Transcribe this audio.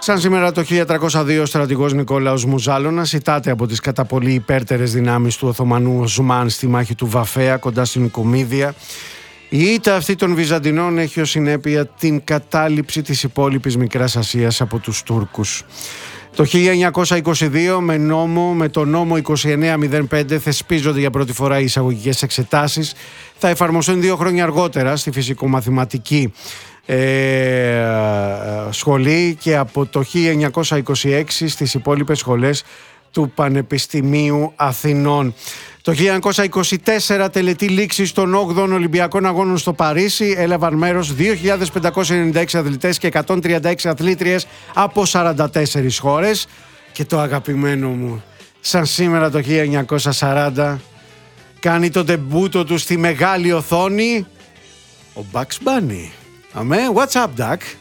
Σαν σήμερα το 1302 ο στρατηγός Νικόλαος Μουζάλωνας ητάται από τις κατά πολύ υπέρτερες δυνάμεις του Οθωμανού Οσμάν στη μάχη του Βαφέα κοντά στην Νικομίδια. Η ήττα αυτή των Βυζαντινών έχει ως συνέπεια την κατάληψη της υπόλοιπης Μικράς Ασίας από τους Τούρκους. Το 1922 με το νόμο 2905 θεσπίζονται για πρώτη φορά οι εισαγωγικές εξετάσεις. Θα εφαρμοστούν 2 χρόνια αργότερα στη φυσικομαθηματική σχολή και από το 1926 στις υπόλοιπες σχολές του Πανεπιστημίου Αθηνών. Το 1924 τελετή λήξης των 8ων Ολυμπιακών Αγώνων στο Παρίσι. Έλαβαν μέρος 2.596 αθλητές και 136 αθλήτριες από 44 χώρες. Και το αγαπημένο μου, σαν σήμερα το 1940 κάνει το ντεμπούτο του στη μεγάλη οθόνη ο Bugs Bunny. Αμέ, what's up, Duck?